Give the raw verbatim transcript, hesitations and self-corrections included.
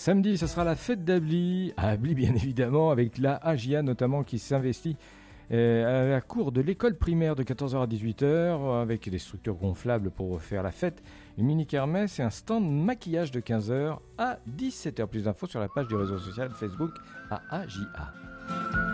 Samedi, ce sera la fête d'Abli, à Abli bien évidemment, avec la A J A notamment qui s'investit euh, à la cour de l'école primaire de quatorze heures à dix-huit heures, avec des structures gonflables pour faire la fête, une mini-kermesse et un stand maquillage de quinze heures à dix-sept heures. Plus d'infos sur la page du réseau social Facebook à A J A.